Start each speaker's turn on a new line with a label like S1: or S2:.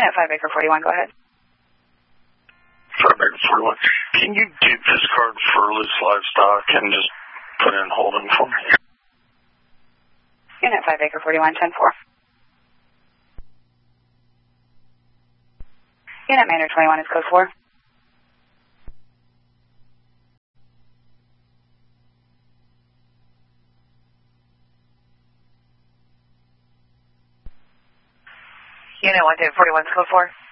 S1: Unit 5 Baker 41, go ahead.
S2: 5 Baker 41. Can you keep this card for loose livestock and just put in holding for me?
S1: Unit 5 Baker 41, 10-4. Unit Manor 21 is code 4. Unit 1 David 41 is code 4.